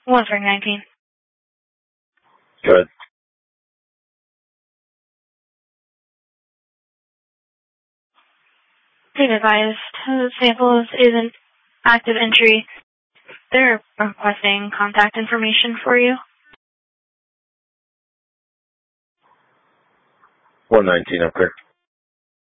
Ring 19. Good. Please advise, the sample is an active entry. They're requesting contact information for you. 119 up there.